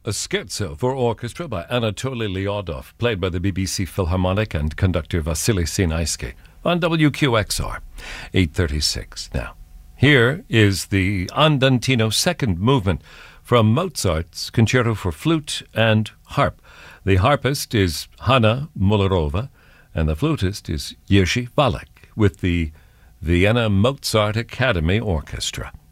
a scherzo for orchestra by Anatoly Lyodov, played by the BBC Philharmonic and conductor Vasily Sinaisky on WQXR, 836. Now, here is the Andantino second movement from Mozart's Concerto for Flute and Harp. The harpist is Hanna Mularova, and the flutist is Jiří Valek, with the Vienna Mozart Academy Orchestra.